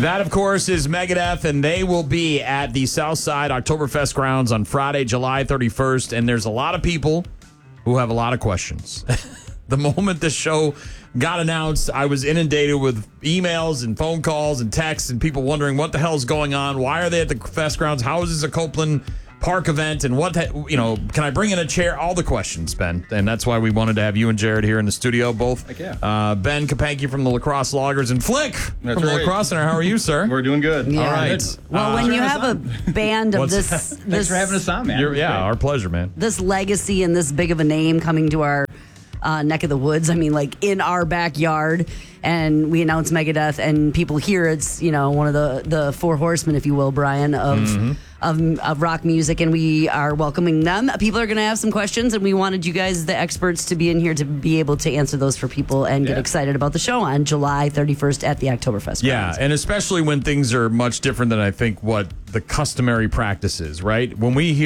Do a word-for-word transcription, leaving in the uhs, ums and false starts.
That, of course, is Megadeth, and they will be at the Southside Oktoberfest grounds on Friday, July thirty-first. And there's a lot of people who have a lot of questions. The moment this show got announced, I was inundated with emails and phone calls and texts and people wondering what the hell is going on. Why are they at the fest grounds? How is this a Copeland Park event? And what, you know, can I bring in a chair? All the questions, Ben. And that's why we wanted to have you and Jared here in the studio, both. Heck yeah. Uh, Ben Kapanke from the Lacrosse Loggers and Flick That's from the right. Lacrosse Center. How are you, sir? We're doing good. Yeah. All right. Good. Well, Uh, when you Thanks have for a having band of What's- this, Thanks this for having us on, man. You're, yeah, Great. our pleasure, man. this legacy and this big of a name coming to our uh, neck of the woods. I mean, like in our backyard, and we announce Megadeth, and people hear it's, you know, one of the the four horsemen, if you will, Brian, of. Mm-hmm. Of, of rock music, and we are welcoming them. People are going to have some questions, and we wanted you guys, the experts, to be in here to be able to answer those for people and get Yeah. excited about the show on July thirty-first at the Oktoberfest. Yeah, grounds. and especially when things are much different than I think what the customary practice is, right? When we hear